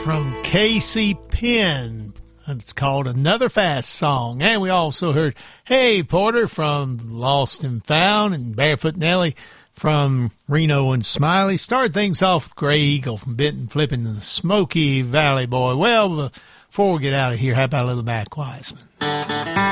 from Casey Penn. It's called Another Fast Song. And we also heard Hey Porter from Lost and Found, and Barefoot Nellie from Reno and Smiley. Started things off with Gray Eagle from Benton Flippin' and the Smoky Valley Boy. Well, before we get out of here, how about a little Mac Wiseman?